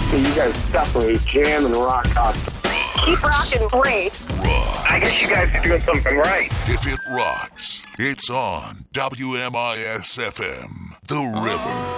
So you guys separate jam and rock constantly. Keep rocking great. I guess you guys are doing something right. If it rocks, it's on WMIS FM, The River.